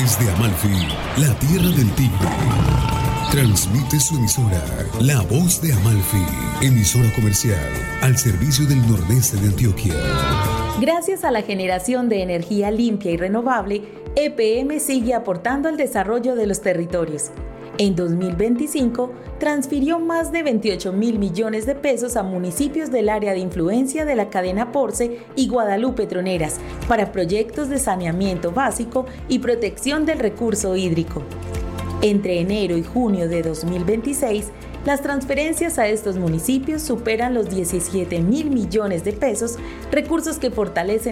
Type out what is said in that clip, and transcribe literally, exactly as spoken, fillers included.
Desde Amalfi, la tierra del tigre, transmite su emisora, La Voz de Amalfi, emisora comercial al servicio del nordeste de Antioquia. Gracias a la generación de energía limpia y renovable, E P M sigue aportando al desarrollo de los territorios. En dos mil veinticinco, transfirió más de veintiocho mil millones de pesos a municipios del área de influencia de la cadena Porce y Guadalupe Troneras para proyectos de saneamiento básico y protección del recurso hídrico. Entre enero y junio de dos mil veintiséis, las transferencias a estos municipios superan los diecisiete mil millones de pesos, recursos que fortalecen